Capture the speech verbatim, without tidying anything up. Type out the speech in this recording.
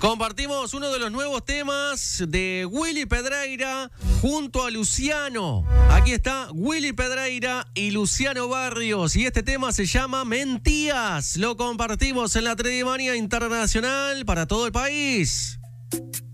Compartimos uno de los nuevos temas de Willy Pedreira junto a Luciano. Aquí está Willy Pedreira y Luciano Barrios. Y este tema se llama Mentías. Lo compartimos en la Tridimanía Internacional para todo el país.